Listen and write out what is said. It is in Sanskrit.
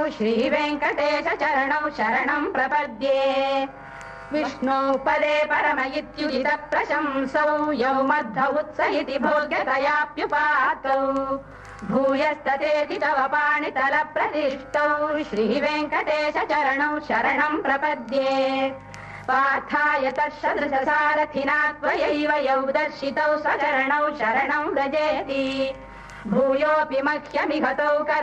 श्रीवेङ्कटेश चरणौ शरणं प्रपद्ये विष्णु पदे परम इत्युदित प्रशंसौ यौ मध्व उत्स इति भोग्यतयाप्युपातौ भूयस्ततेति तव पाणितल प्रतिष्ठौ श्रीवेङ्कटेश चरणौ शरणं प्रपद्ये पार्थाय तत्सदृशसारथिना त्वयैव यौ दर्शितौ सचरणौ शरणं व्रजेति भूयोऽपि मह्यमिहतौ